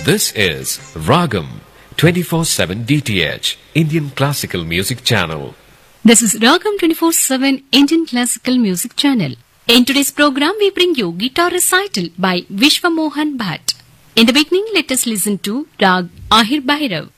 This is Ragam 24/7 DTH Indian Classical Music Channel. This is Ragam 24/7 Indian Classical Music Channel. In today's program, we bring you guitar recital by Vishwa Mohan Bhatt. In the beginning, let us listen to Rag Ahir Bhairav.